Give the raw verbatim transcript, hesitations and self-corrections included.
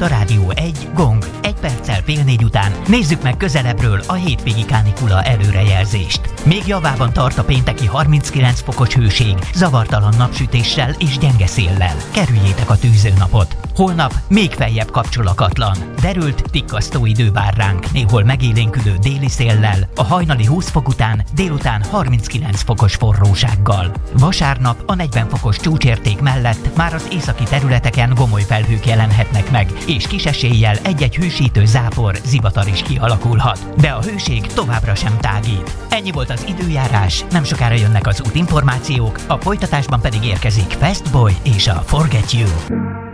itt a Rádió egy, Gong, egy perccel fél négy után nézzük meg közelebbről a hétvégi kánikula előrejelzést. Még javában tart a pénteki harminckilenc fokos hőség, zavartalan napsütéssel és gyenge széllel. Kerüljétek a tűzőnapot. Holnap még feljebb kapcsolakatlan. Derült, tikkasztó idő vár ránk, néhol megélénkülő déli széllel, a hajnali húsz fok után, délután harminckilenc fokos forrósággal. Vasárnap a negyven fokos csúcsérték mellett már az északi területeken gomoly felhők jelenhetnek meg, és kis eséllyel egy-egy hősítő zápor, zivatar is kialakulhat. De a hőség továbbra sem tágít. Ennyi volt az időjárás, nem sokára jönnek az útinformációk, a folytatásban pedig érkezik Fast Boy és a Forget You.